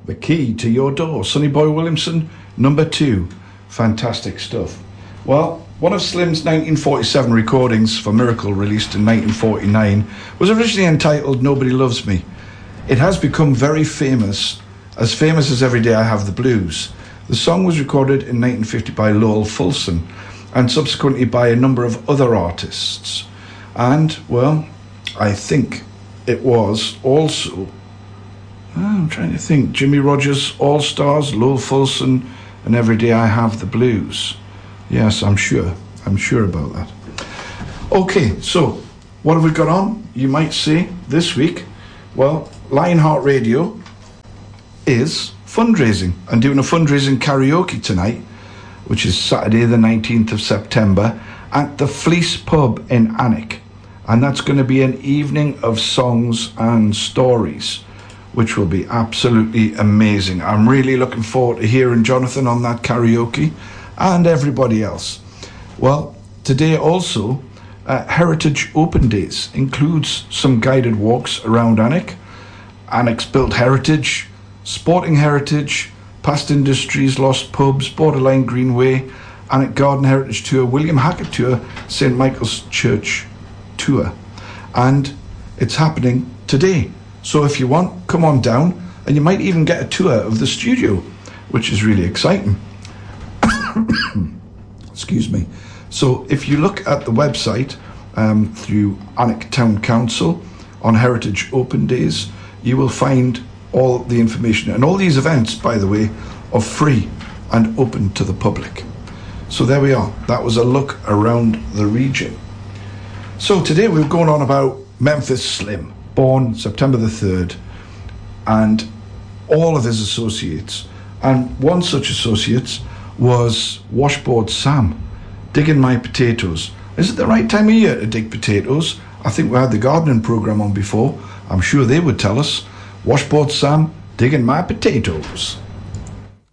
The Key to Your Door, Sonny Boy Williamson, number 2. Fantastic stuff. Well, one of Slim's 1947 recordings for Miracle, released in 1949, was originally entitled Nobody Loves Me. It has become very famous as Every Day I Have the Blues. The song was recorded in 1950 by Lowell Fulson and subsequently by a number of other artists. And, well, I think it was also, I'm trying to think, Jimmy Rogers, All Stars, Lowell Fulson, and Every Day I Have the Blues. Yes, I'm sure about that. Okay, so what have we got on? You might say this week, well, Lionheart Radio is fundraising and doing a fundraising karaoke tonight, which is Saturday the 19th of September at the Fleece Pub in Alnwick. And that's going to be an evening of songs and stories, which will be absolutely amazing. I'm really looking forward to hearing Jonathan on that karaoke and everybody else. Well, today also, Heritage Open Days includes some guided walks around Alnwick, Alnwick's built heritage, sporting heritage, past industries, lost pubs, Borderline Greenway, Alnwick Garden Heritage Tour, William Hackett Tour, St Michael's Church Tour. And it's happening today. So if you want, come on down, and you might even get a tour of the studio, which is really exciting. Excuse me. So if you look at the website through Alnwick Town Council on Heritage Open Days, you will find all the information. And all these events, by the way, are free and open to the public. So there we are. That was a look around the region. So today we're going on about Memphis Slim, born September the 3rd, and all of his associates. And one such associate was Washboard Sam, digging my potatoes. Is it the right time of year to dig potatoes? I think we had the gardening program on before. I'm sure they would tell us. Washboard Sam, digging my potatoes.